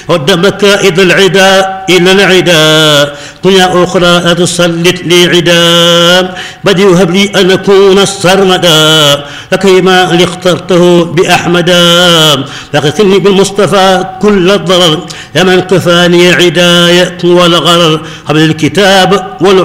ود مكائد العدا إلى العدا دنيا أخرى لا تسلط لي عدا بدي هب لي أن أكون السرمدا لكيما اخترته بأحمدا فاغفرني بالمصطفى كل الضرر يا من كفاني عداية والغرر قبل الكتاب